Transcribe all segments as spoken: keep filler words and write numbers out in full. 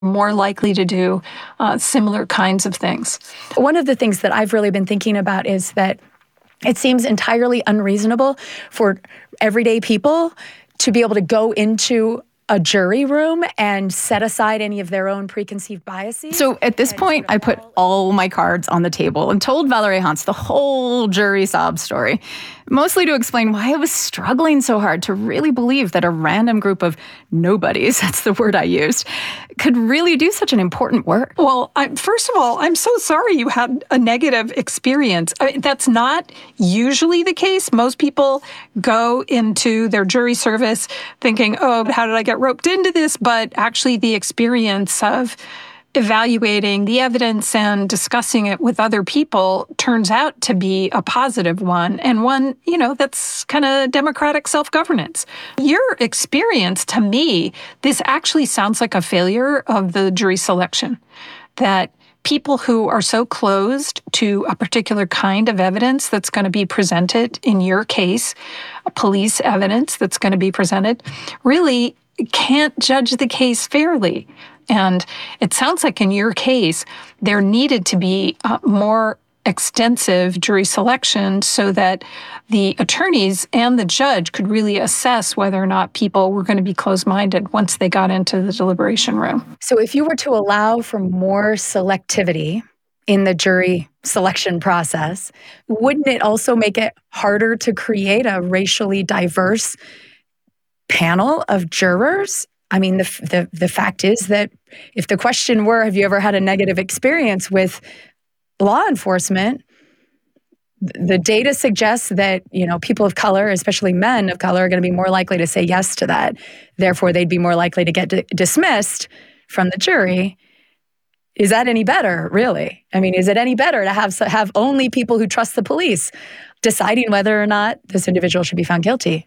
more likely to do uh, similar kinds of things. One of the things that I've really been thinking about is that it seems entirely unreasonable for everyday people to be able to go into a jury room and set aside any of their own preconceived biases. So at this point, I put all my cards on the table and told Valerie Hantz the whole jury sob story, mostly to explain why I was struggling so hard to really believe that a random group of nobodies, that's the word I used, could really do such an important work. Well, I, first of all, I'm so sorry you had a negative experience. I mean, that's not usually the case. Most people go into their jury service thinking, oh, how did I get roped into this? But actually the experience of evaluating the evidence and discussing it with other people turns out to be a positive one, and one, you know, that's kind of democratic self-governance. Your experience, to me, this actually sounds like a failure of the jury selection, that people who are so closed to a particular kind of evidence that's going to be presented, in your case, police evidence that's going to be presented, really can't judge the case fairly. And it sounds like in your case, there needed to be uh, more extensive jury selection so that the attorneys and the judge could really assess whether or not people were going to be closed-minded once they got into the deliberation room. So if you were to allow for more selectivity in the jury selection process, wouldn't it also make it harder to create a racially diverse panel of jurors? I mean, the, the the fact is that if the question were, have you ever had a negative experience with law enforcement, the data suggests that, you know, people of color, especially men of color, are going to be more likely to say yes to that. Therefore, they'd be more likely to get d- dismissed from the jury. Is that any better, really? I mean, is it any better to have have only people who trust the police deciding whether or not this individual should be found guilty?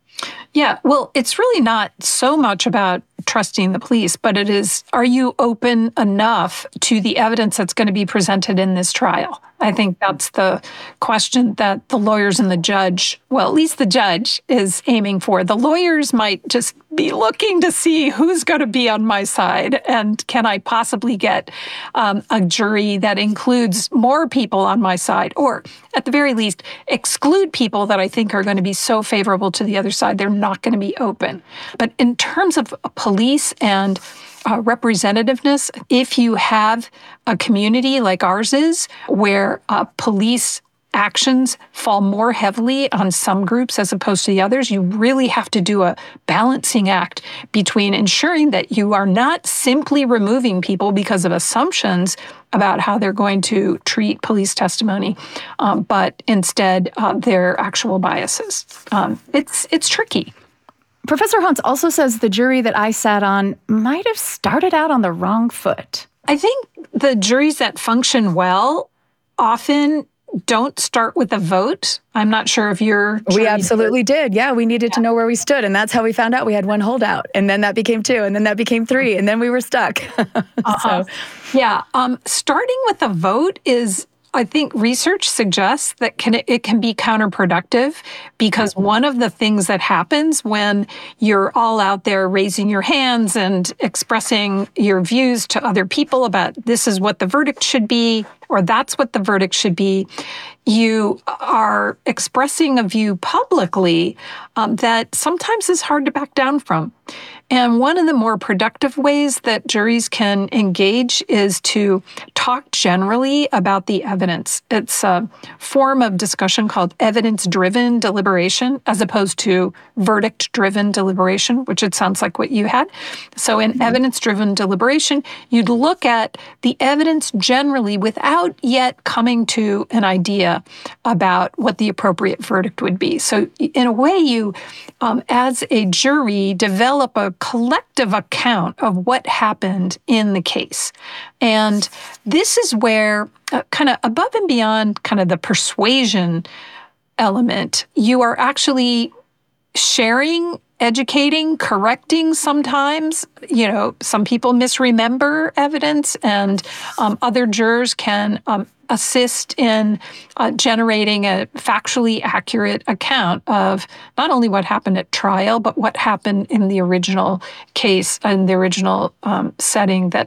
Yeah, well, it's really not so much about trusting the police, but it is, are you open enough to the evidence that's going to be presented in this trial? I think that's the question that the lawyers and the judge, well, at least the judge is aiming for. The lawyers might just be looking to see who's going to be on my side, and can I possibly get um, a jury that includes more people on my side, or at the very least, exclude people that I think are going to be so favorable to the other side, they're not going to be open. But in terms of police and Uh, representativeness, if you have a community like ours is, where uh, police actions fall more heavily on some groups as opposed to the others, you really have to do a balancing act between ensuring that you are not simply removing people because of assumptions about how they're going to treat police testimony, um, but instead uh, their actual biases. Um, it's it's tricky. Professor Hantz also says the jury that I sat on might have started out on the wrong foot. I think the juries that function well often don't start with a vote. I'm not sure if you're... We absolutely did. Yeah, we needed yeah. to know where we stood. And that's how we found out we had one holdout. And then that became two. And then that became three. And then we were stuck. uh-huh. So, yeah. Um, starting with a vote is... I think research suggests that can, it can be counterproductive, because one of the things that happens when you're all out there raising your hands and expressing your views to other people about this is what the verdict should be, or that's what the verdict should be, you are expressing a view publicly um, that sometimes is hard to back down from. And one of the more productive ways that juries can engage is to talk generally about the evidence. It's a form of discussion called evidence-driven deliberation, as opposed to verdict-driven deliberation, which it sounds like what you had. So in mm-hmm. evidence-driven deliberation, you'd look at the evidence generally without yet coming to an idea about what the appropriate verdict would be. So in a way, you, um, as a jury, develop a collective account of what happened in the case. And this is where, uh, kind of above and beyond kind of the persuasion element, you are actually sharing, educating, correcting sometimes. You know, some people misremember evidence, and um, other jurors can um, assist in uh, generating a factually accurate account of not only what happened at trial, but what happened in the original case and the original um, setting that